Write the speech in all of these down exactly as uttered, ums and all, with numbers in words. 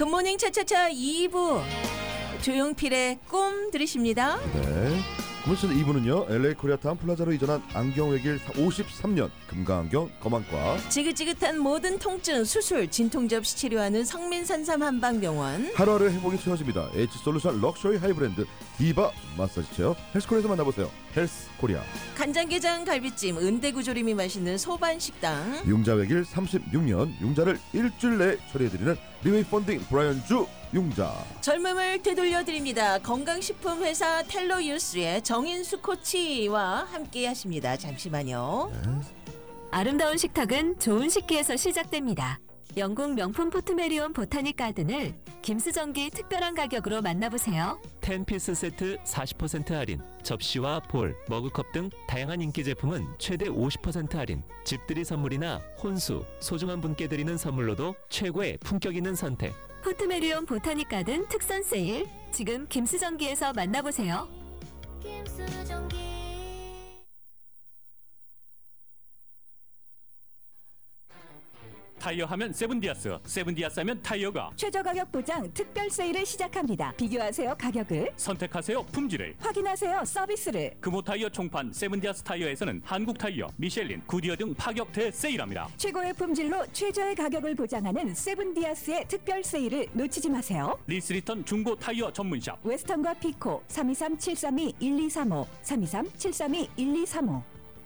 굿모닝 차차차 이 부 조용필의 꿈 들으십니다. 네. 굿모닝 이 부는요 엘에이 코리아타운 플라자로 이전한 안경외길 오십삼 년 금강안경 검안과 지긋지긋한 모든 통증 수술 진통제 없이 치료하는 성민산삼 한방병원, 하루하루 행복이 채워집니다. H솔루션 럭셔리 하이브랜드 디바 마사지 체어 헬스코리아에서 만나보세요. 헬스코리아. 간장게장 갈비찜 은대구조림이 맛있는 소반식당, 융자외길 삼십육 년 융자를 일주일 내에 처리해드리는 리웨이 펀딩 브라이언주 융자. 젊음을 되돌려드립니다. 건강식품 회사 텔로유스의 정인수 코치와 함께 하십니다. 잠시만요. 네. 아름다운 식탁은 좋은 식기에서 시작됩니다. 영국 명품 포트메리온 보타닉 가든을 김수정기 특별한 가격으로 만나보세요. 텐 피스 세트 사십 퍼센트 할인, 접시와 볼, 머그컵 등 다양한 인기 제품은 최대 오십 퍼센트 할인, 집들이 선물이나 혼수, 소중한 분께 드리는 선물로도 최고의 품격 있는 선택. 포트메리온 보타닉 가든 특선 세일, 지금 김수정기에서 만나보세요. 김수정기. 타이어 하면 세븐디아스, 세븐디아스 하면 타이어가 최저 가격 보장 특별 세일을 시작합니다. 비교하세요 가격을, 선택하세요 품질을, 확인하세요 서비스를. 금호 타이어 총판 세븐디아스 타이어에서는 한국 타이어, 미셸린, 구디어 등 파격 대세일합니다. 최고의 품질로 최저의 가격을 보장하는 세븐디아스의 특별 세일을 놓치지 마세요. 리스리턴 중고 타이어 전문샵 웨스턴과 피코 삼이삼 칠삼이 일이삼오 삼이삼 칠삼이 일이삼오.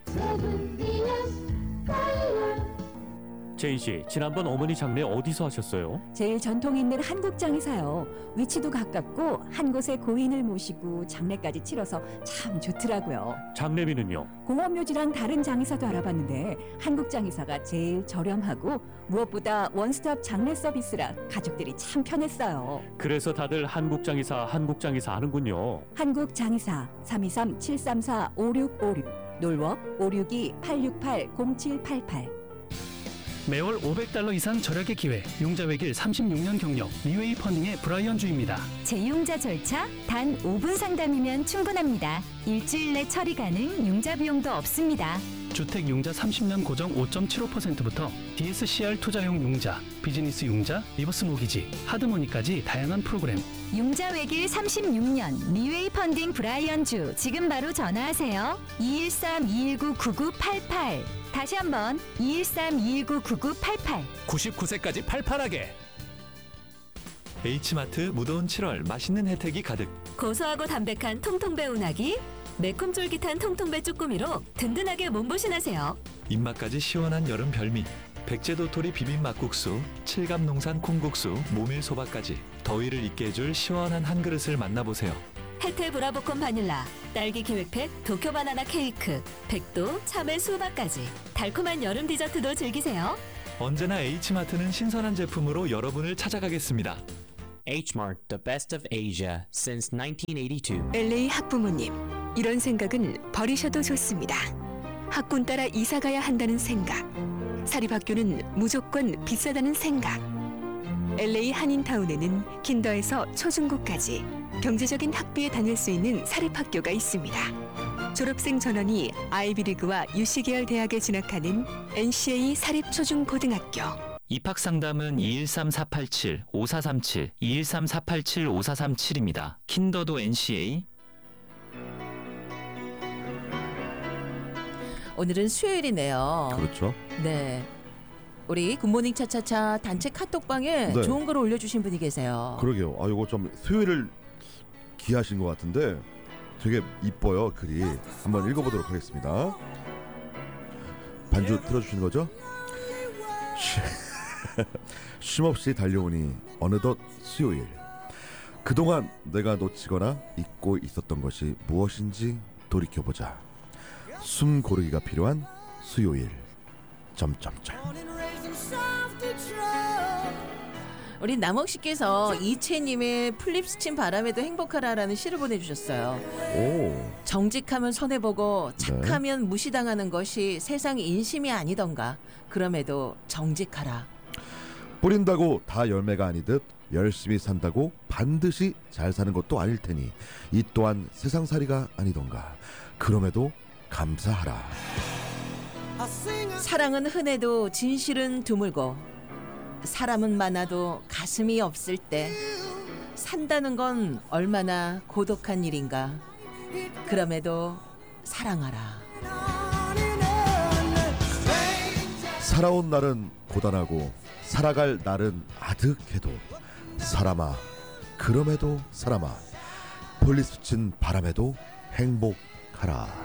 제인씨, 지난번 어머니 장례 어디서 하셨어요? 제일 전통 있는 한국장에서요. 위치도 가깝고 한 곳에 고인을 모시고 장례까지 치러서 참 좋더라고요. 장례비는요? 공원묘지랑 다른 장의사도 알아봤는데 한국장의사가 제일 저렴하고 무엇보다 원스톱 장례 서비스라 가족들이 참 편했어요. 그래서 다들 한국장의사 한국장의사 하는군요. 한국장의사 삼이삼 칠삼사 오육오육, 놀워 오육이 팔육팔 공칠팔팔. 매월 오백 달러 이상 절약의 기회, 융자외길 삼십육 년 경력, 리웨이 펀딩의 브라이언주입니다. 재융자 절차 단 오 분 상담이면 충분합니다. 일주일 내 처리 가능, 융자 비용도 없습니다. 주택 융자 삼십 년 고정 오 점 칠오 퍼센트부터 디에스씨알 투자용 융자, 비즈니스 융자, 리버스 모기지, 하드머니까지 다양한 프로그램. 융자 외길 삼십육 년 리웨이 펀딩 브라이언주, 지금 바로 전화하세요. 이일삼 이일구 구구팔팔. 다시 한번 이일삼 이일구 구구팔팔. 구십구 세까지 팔팔하게. H마트 무더운 칠월 맛있는 혜택이 가득. 고소하고 담백한 통통배 운하기, 매콤 쫄깃한 통통배 쭈꾸미로 든든하게 몸보신하세요. 입맛까지 시원한 여름 별미. 백제도토리 비빔 막국수, 칠갑농산 콩국수, 모밀소바까지 더위를 잊게 해줄 시원한 한 그릇을 만나보세요. 혜태 브라보콘 바닐라, 딸기 기획팩, 도쿄 바나나 케이크, 백도, 참외 수박까지 달콤한 여름 디저트도 즐기세요. 언제나 H마트는 신선한 제품으로 여러분을 찾아가겠습니다. H-Mart, the best of Asia since nineteen eighty-two. 엘에이 학부모님, 이런 생각은 버리셔도 좋습니다. 학군 따라 이사 가야 한다는 생각, 사립학교는 무조건 비싸다는 생각. 엘에이 한인타운에는 킨더에서 초중고까지 경제적인 학비에 다닐 수 있는 사립학교가 있습니다. 졸업생 전원이 아이비리그와 유씨 계열 대학에 진학하는 엔씨에이 사립초중고등학교. 입학 상담은 이일삼 사팔칠 오사삼칠, 이일삼 사팔칠 오사삼칠입니다. 킨더도 엔씨에이. 오늘은 수요일이네요. 그렇죠. 네. 우리 굿모닝 차차차 단체 카톡방에 네. 좋은 글 올려주신 분이 계세요. 그러게요. 아 이거 좀 수요일을 기하신 것 같은데 되게 이뻐요 글이. 한번 읽어보도록 하겠습니다. 반주 틀어주시는 거죠? 쉼없이 달려오니 어느덧 수요일. 그동안 내가 놓치거나 잊고 있었던 것이 무엇인지 돌이켜보자. 숨 고르기가 필요한 수요일. 점점점. 우리 남옥 씨께서 이채님의 플립 스친 바람에도 행복하라라는 시를 보내주셨어요. 오. 정직하면 손해보고 착하면 네. 무시당하는 것이 세상 인심이 아니던가. 그럼에도 정직하라. 뿌린다고 다 열매가 아니듯 열심히 산다고 반드시 잘 사는 것도 아닐 테니 이 또한 세상살이가 아니던가. 그럼에도 감사하라. 사랑은 흔해도 진실은 드물고 사람은 많아도 가슴이 없을 때 산다는 건 얼마나 고독한 일인가. 그럼에도 사랑하라. 살아온 날은 고단하고 살아갈 날은 아득해도 사람아 그럼에도 사람아 볼리 스친 바람에도 행복하라.